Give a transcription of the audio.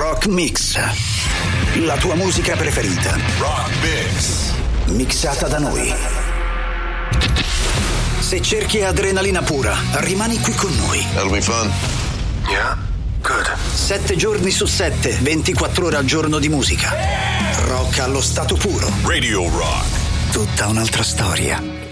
Rock Mix. La tua musica preferita. Rock Mix. Mixata da noi. Se cerchi adrenalina pura, rimani qui con noi. That'll be fun. Yeah, good. 7 giorni su 7, 24 ore al giorno di musica. Rock allo stato puro. Radio Rock. Tutta un'altra storia.